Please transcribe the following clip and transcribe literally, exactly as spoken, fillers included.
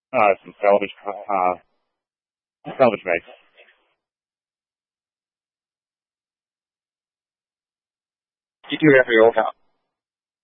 Uh, some salvage, uh, salvage bags. You do it every old house.